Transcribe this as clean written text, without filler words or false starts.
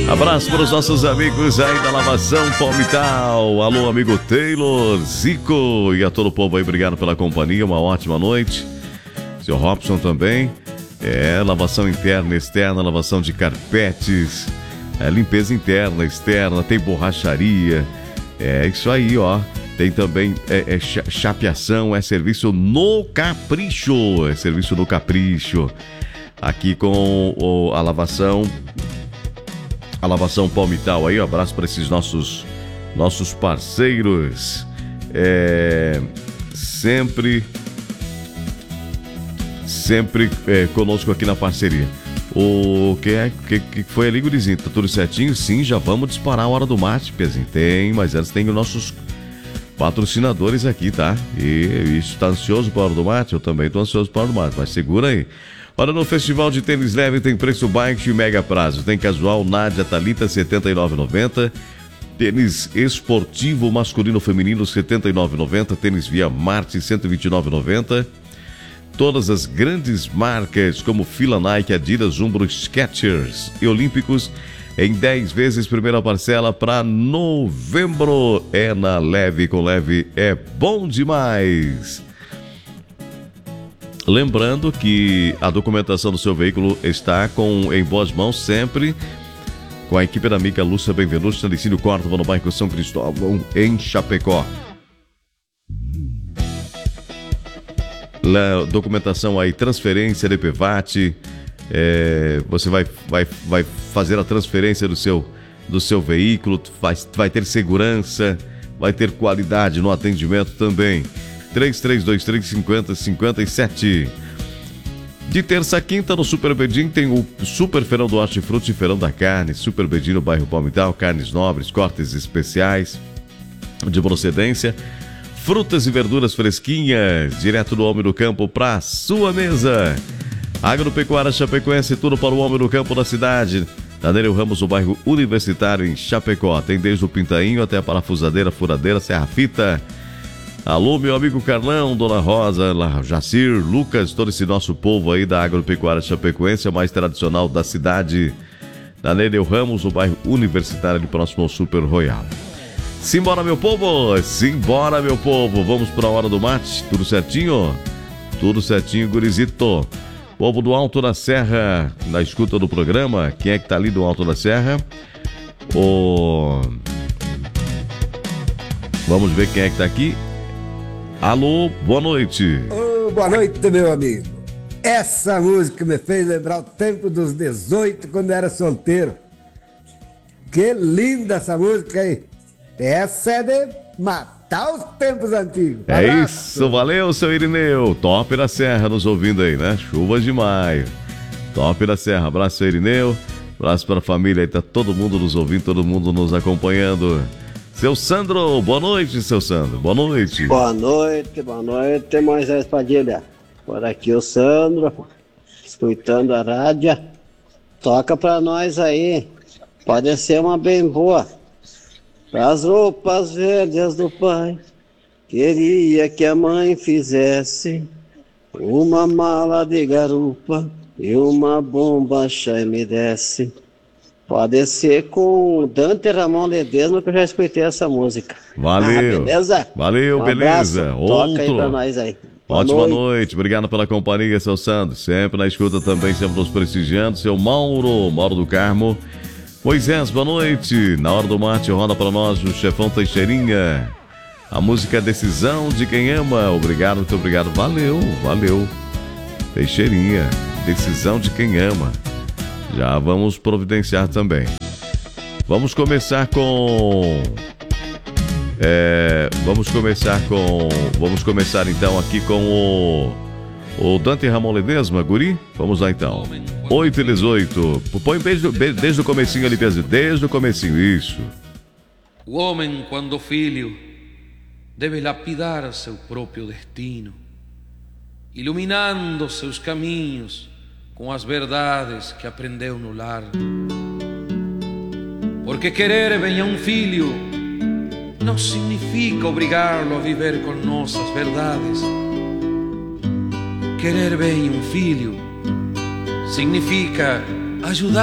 Abraço para os nossos amigos aí da Lavação Palmital. Alô, amigo Taylor, Zico e a todo o povo aí, obrigado pela companhia, uma ótima noite. Seu Robson também. Lavação interna, externa, lavação de carpetes, limpeza interna, externa, tem borracharia. Isso aí, ó. Tem também chapeação, serviço no capricho. Serviço no capricho. Aqui com a lavação Palmital aí, um abraço para esses nossos parceiros. Sempre conosco aqui na parceria. O que foi ali, gurizinho? Tá tudo certinho? Sim, já vamos disparar a hora do mate, Pezinho. Tem, mas antes tem os nossos patrocinadores aqui, tá? E isso, tá ansioso para a hora do mate? Eu também tô ansioso para a hora do mate, mas segura aí. Olha, no Festival de Tênis Leve tem preço baixo e mega prazo. Tem casual Nádia Thalita, R$ 79,90. Tênis esportivo masculino feminino, R$ 79,90. Tênis Via Marte, R$ 129,90. Todas as grandes marcas como Fila, Nike, Adidas, Umbro, Skechers e Olímpicos em 10 vezes, primeira parcela para novembro. Na Leve, com Leve é bom demais. Lembrando que a documentação do seu veículo está em boas mãos sempre com a equipe da amiga Lúcia Benvenuto, na Licínio Córdova, no bairro São Cristóvão, em Chapecó. Documentação aí, transferência de PVAT, você vai fazer a transferência do seu veículo, vai ter segurança, vai ter qualidade no atendimento também. 33235057. De terça a quinta no Super Bedim tem o Super Feirão do Hortifruti e Feirão da Carne. Super Bedim no bairro Palmital, carnes nobres, cortes especiais de procedência, frutas e verduras fresquinhas, direto do homem do campo para sua mesa. Agropecuária Chapecoense, tudo para o homem do campo da cidade. Na Nereu Ramos, o bairro Universitário em Chapecó. Tem desde o pintainho até a parafusadeira, furadeira, serra-fita. Alô, meu amigo Carlão, Dona Rosa, Jacir, Lucas, todo esse nosso povo aí da Agropecuária Chapecoense, a mais tradicional da cidade. Na Nereu Ramos, o bairro Universitário, ali próximo ao Super Royal. Simbora, meu povo! Simbora, meu povo! Vamos para a hora do mate. Tudo certinho? Tudo certinho, gurizito. Povo do Alto da Serra, na escuta do programa. Quem é que tá ali do Alto da Serra? Vamos ver quem é que tá aqui. Alô, boa noite. Boa noite, meu amigo. Essa música me fez lembrar o tempo dos 18, quando eu era solteiro. Que linda essa música aí. Essa é de matar os tempos antigos. Isso, valeu, seu Irineu. Top da Serra nos ouvindo aí, né? Chuva de maio. Top da Serra. Abraço, seu Irineu. Abraço para a família aí, tá todo mundo nos ouvindo, todo mundo nos acompanhando. Seu Sandro, boa noite, seu Sandro. Boa noite. Boa noite, Moisés Padilha. Por aqui o Sandro, escutando a rádio. Toca pra nós aí. Pode ser uma bem boa. As roupas velhas do pai, queria que a mãe fizesse uma mala de garupa e uma bombacha me desse. Pode ser com Dante Ramon Ledesma, que eu já escutei essa música. Valeu. Beleza? Valeu, beleza. Toca aí pra nós aí. Ótima noite. Obrigado pela companhia, seu Sandro. Sempre na escuta também, sempre nos prestigiando. Seu Mauro do Carmo. Moisés, boa noite. Na hora do mate, roda pra nós o Chefão Teixeirinha. A música Decisão de Quem Ama. Obrigado, muito obrigado. Valeu. Teixeirinha, Decisão de Quem Ama. Já vamos providenciar também. Vamos começar então aqui com o Dante Ramon Ledesma, guri. Vamos lá então. 8:18. Põe desde o comecinho ali, desde o comecinho, isso. O homem, quando filho, deve lapidar seu próprio destino, iluminando seus caminhos com as verdades que aprendeu no lar. Porque querer bem a um filho não significa obrigá-lo a viver com nossas verdades. Querer bem um filho significa ajudar